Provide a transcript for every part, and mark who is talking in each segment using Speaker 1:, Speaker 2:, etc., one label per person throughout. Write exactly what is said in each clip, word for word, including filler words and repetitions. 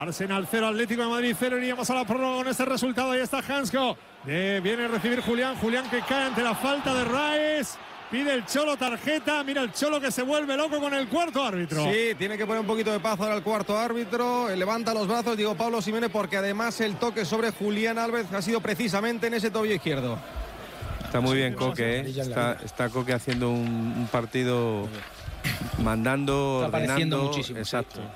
Speaker 1: Arsenal cero, Atlético de Madrid cero. Iríamos a la prórroga con este resultado. Ahí está Hansko. Eh, viene a recibir Julián. Julián que cae ante la falta de Raes. Pide el Cholo tarjeta. Mira el Cholo que se vuelve loco con el cuarto árbitro.
Speaker 2: Sí, tiene que poner un poquito de paz ahora el cuarto árbitro. Levanta los brazos, digo Pablo Simeone, porque además el toque sobre Julián Álvarez ha sido precisamente en ese tobillo izquierdo.
Speaker 3: Está muy bien Coque, ¿eh? está, está Coque haciendo un, un partido mandando,
Speaker 4: está
Speaker 3: ordenando.
Speaker 4: Muchísimo,
Speaker 3: exacto.
Speaker 4: Sí.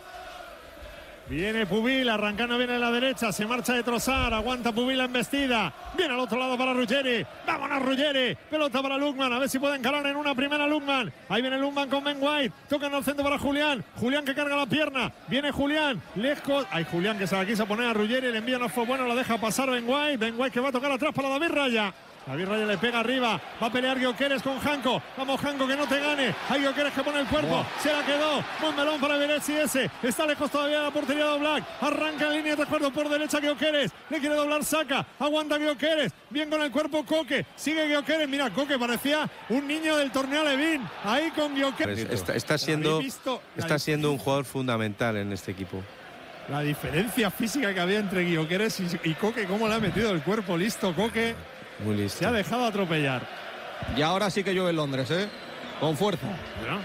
Speaker 1: Viene Pubil, arrancando bien en la derecha, se marcha de Trossard, aguanta Pubil la embestida, viene al otro lado para Ruggeri, vámonos Ruggeri, pelota para Lukman, a ver si puede encarar en una primera Lukman, ahí viene Lukman con Ben White, tocan al centro para Julián, Julián que carga la pierna, viene Julián, lejos, hay Julián que se la quiso poner a Ruggeri, el envío no fue bueno, la deja pasar Ben White, Ben White que va a tocar atrás para David Raya. David Raya le pega arriba, va a pelear Gyökeres con Janko, vamos Janko que no te gane, hay Gyökeres que pone el cuerpo, wow. Se la quedó, buen melón para Beressi ese, está lejos todavía de la portería de Oblak, arranca en línea de tres cuartos por derecha Gyökeres, le quiere doblar Saka, aguanta Gyökeres, bien con el cuerpo Koke, sigue Gyökeres, mira Koke parecía un niño del torneo Levin, ahí con Gyökeres.
Speaker 3: Pues está, está siendo, está siendo un jugador fundamental en este equipo.
Speaker 1: La diferencia física que había entre Gyökeres y, y Koke, cómo le ha metido el cuerpo, listo Koke.
Speaker 3: Muy listo.
Speaker 1: Se ha dejado atropellar.
Speaker 2: Y ahora sí que llueve en Londres, ¿eh? Con fuerza.
Speaker 1: ¿No?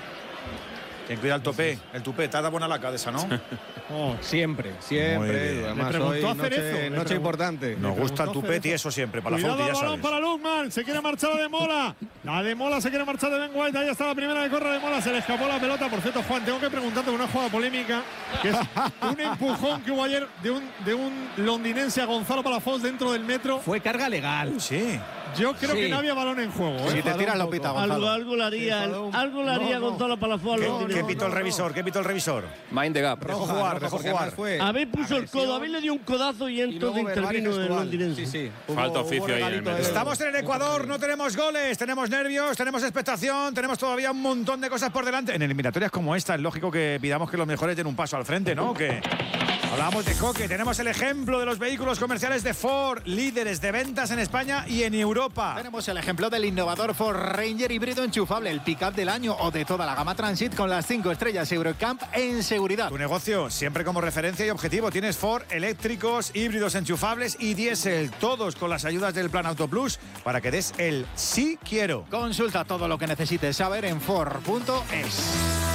Speaker 5: Ten cuidado el topé. El tupé, te ha dado buena la cabeza, ¿no?
Speaker 2: Oh, siempre, siempre. Además, hoy noche, noche importante.
Speaker 5: Nos gusta el tupé y eso siempre, para
Speaker 1: Cuidado,
Speaker 5: la foto, ya
Speaker 1: balón
Speaker 5: sabes.
Speaker 1: para Lukman, se quiere marchar la de Mola. La de Mola se quiere marchar de Ben White. Ahí está la primera de corre de Mola. Se le escapó la pelota. Por cierto, Juan, tengo que preguntarte una jugada polémica, que es un empujón que hubo ayer de un, de un londinense a Gonzalo Palafox dentro del metro.
Speaker 2: Fue carga legal.
Speaker 5: Sí.
Speaker 1: Yo creo
Speaker 2: sí.
Speaker 1: que no había balón en juego.
Speaker 5: Si
Speaker 1: ¿eh?
Speaker 5: te tiras lo pita, Gonzalo.
Speaker 6: Algo, algo le haría, algo le haría
Speaker 2: no, no.
Speaker 6: Gonzalo Palafox.
Speaker 5: ¿Qué,
Speaker 6: No,
Speaker 5: ¿qué
Speaker 6: no,
Speaker 5: pitó el revisor? ¿Qué pitó el revisor?
Speaker 4: Mind the gap.
Speaker 5: Dejó
Speaker 2: Roja,
Speaker 5: jugar,
Speaker 2: roja,
Speaker 5: dejó
Speaker 2: porque
Speaker 5: jugar.
Speaker 2: además fue
Speaker 6: A ver, puso el codo, a ver,
Speaker 2: agresión
Speaker 6: le dio un codazo y
Speaker 2: y
Speaker 6: entonces
Speaker 2: luego verbal y
Speaker 6: intervino el
Speaker 2: gestual.
Speaker 6: londinense.
Speaker 2: Sí, sí. Hubo-
Speaker 7: Falta
Speaker 2: hubo
Speaker 7: oficio ahí en el
Speaker 2: regalito
Speaker 7: medio.
Speaker 2: de-
Speaker 5: Estamos en el Ecuador, no tenemos goles, tenemos nervios, tenemos expectación, tenemos todavía un montón de cosas por delante. En eliminatorias como esta es lógico que pidamos que los mejores den un paso al frente, ¿no? Que hablamos de Coque, tenemos el ejemplo de los vehículos comerciales de Ford, líderes de ventas en España y en Europa.
Speaker 8: Tenemos el ejemplo del innovador Ford Ranger híbrido enchufable, el pick-up del año o de toda la gama Transit con las cinco estrellas Eurocamp en seguridad.
Speaker 5: Tu negocio siempre como referencia y objetivo. Tienes Ford eléctricos, híbridos enchufables y diésel, todos con las ayudas del Plan Auto Plus para que des el sí quiero.
Speaker 8: Consulta todo lo que necesites saber en Ford punto es.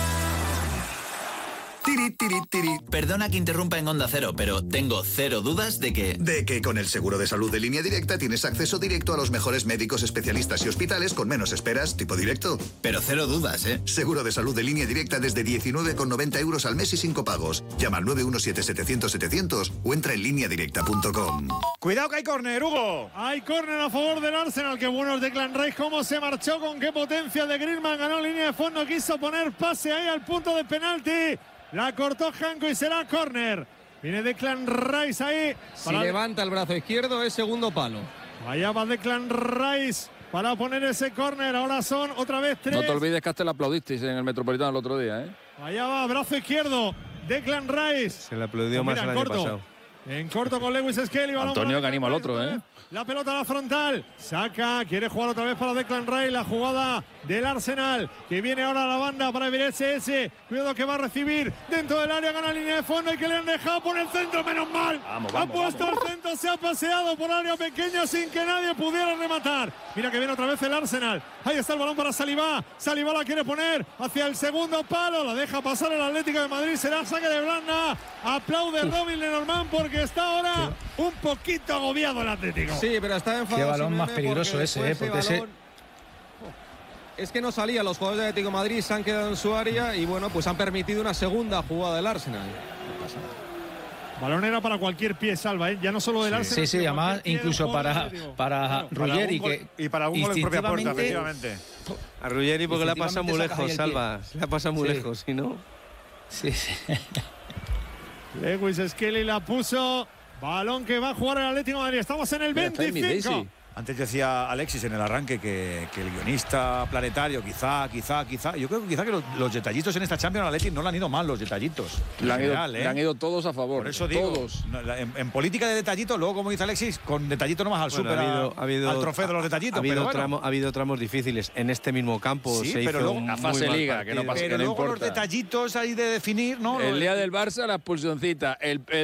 Speaker 9: Tiri, tiri, tiri. Perdona que interrumpa en Onda Cero, pero tengo cero dudas de que...
Speaker 10: De que con el seguro de salud de Línea Directa tienes acceso directo a los mejores médicos, especialistas y hospitales con menos esperas, tipo directo.
Speaker 9: Pero cero dudas, ¿eh?
Speaker 10: Seguro de salud de Línea Directa desde diecinueve con noventa euros al mes y sin copagos. Llama al nueve uno siete setecientos setecientos o entra en línea directa punto com.
Speaker 5: Cuidado que hay córner, Hugo.
Speaker 1: Hay córner a favor del Arsenal. Qué bueno es Declan Rice. Cómo se marchó, con qué potencia de Griezmann. Ganó línea de fondo, quiso poner pase ahí al punto de penalti. La cortó Janko y será córner. Viene Declan Rice ahí.
Speaker 2: Si levanta el brazo izquierdo es segundo palo.
Speaker 1: Allá va Declan Rice para poner ese córner. Ahora son otra vez tres.
Speaker 4: No te olvides que hasta le aplaudisteis en el Metropolitano el otro día, ¿eh?
Speaker 1: Allá va, brazo izquierdo. Declan Rice.
Speaker 3: Se le aplaudió
Speaker 1: Pues
Speaker 3: más
Speaker 1: mira,
Speaker 3: el
Speaker 1: en
Speaker 3: año
Speaker 1: corto.
Speaker 3: pasado.
Speaker 1: En corto con Lewis Skelly.
Speaker 4: Antonio, que anima al otro, ¿eh?
Speaker 1: La pelota a la frontal. Saca, quiere jugar otra vez para Declan Rice. La jugada del Arsenal, que viene ahora a la banda para el S S. Cuidado que va a recibir dentro del área, gana línea de fondo y que le han dejado por el centro, menos mal.
Speaker 4: Vamos,
Speaker 1: ha
Speaker 4: vamos,
Speaker 1: puesto
Speaker 4: vamos.
Speaker 1: el centro, se ha paseado por área pequeña sin que nadie pudiera rematar. Mira que viene otra vez el Arsenal. Ahí está el balón para Saliba. Saliba la quiere poner hacia el segundo palo. La deja pasar el Atlético de Madrid. Será saque de Blanda. Aplaude Robin Lenormand porque está ahora un poquito agobiado el Atlético.
Speaker 2: Sí, pero está enfadado.
Speaker 4: Qué balón
Speaker 2: Simeone
Speaker 4: más peligroso
Speaker 2: porque
Speaker 4: ese,
Speaker 2: después
Speaker 4: eh, porque ese-
Speaker 2: balón- Es que no salía, los jugadores de Atlético de Madrid se han quedado en su área y bueno, pues han permitido una segunda jugada del Arsenal.
Speaker 1: Balón era para cualquier pie, Salva, ¿eh? Ya no solo del
Speaker 3: Sí.
Speaker 1: Arsenal.
Speaker 4: Sí, sí,
Speaker 1: sino
Speaker 4: además
Speaker 1: cualquier pie del
Speaker 4: incluso
Speaker 1: jugador del
Speaker 4: para,
Speaker 1: Atlético.
Speaker 4: para
Speaker 1: Claro.
Speaker 4: Ruggeri,
Speaker 5: Para un
Speaker 4: que
Speaker 5: gol- y para un gol en propia puerta,
Speaker 4: instintivamente-
Speaker 5: efectivamente.
Speaker 3: A Ruggeri porque le ha pasado muy
Speaker 4: Instintivamente
Speaker 3: lejos,
Speaker 4: sacas ahí el
Speaker 3: Salva. Le ha pasado muy
Speaker 4: Sí.
Speaker 3: lejos, si no.
Speaker 4: Sí, sí.
Speaker 1: Lewis Skelly la puso. Balón que va a jugar el Atlético de Madrid. Estamos en el
Speaker 4: Mira, está ahí mi
Speaker 1: veinticinco.
Speaker 4: Daisy.
Speaker 5: Antes decía Alexis en el arranque que, que el guionista planetario, quizá, quizá, quizá. Yo creo que quizá que los, los detallitos en esta Champions Athletic no le han ido mal, los detallitos.
Speaker 4: Le han,
Speaker 5: En
Speaker 4: ido,
Speaker 5: general, ¿eh?
Speaker 4: le han ido todos a favor.
Speaker 5: Por eso digo,
Speaker 4: todos.
Speaker 5: no, la- en, en política de detallitos, luego como dice Alexis, con detallito nomás al
Speaker 3: Bueno,
Speaker 5: súper,
Speaker 3: ha habido-
Speaker 5: a-
Speaker 3: ha habido-
Speaker 5: al trofeo de los detallitos.
Speaker 3: Ha habido,
Speaker 5: pero bueno.
Speaker 3: tramo- ha habido tramos difíciles. En este mismo campo
Speaker 5: Sí,
Speaker 3: se
Speaker 5: pero
Speaker 3: hizo
Speaker 5: luego-
Speaker 3: un
Speaker 5: la
Speaker 3: muy
Speaker 4: fase
Speaker 3: mal
Speaker 4: liga, que no
Speaker 3: partido.
Speaker 4: pasa-
Speaker 5: Pero
Speaker 4: que no
Speaker 5: luego los
Speaker 4: importa.
Speaker 5: detallitos ahí de definir, ¿no?
Speaker 4: El día del Barça, la expulsioncita. El, el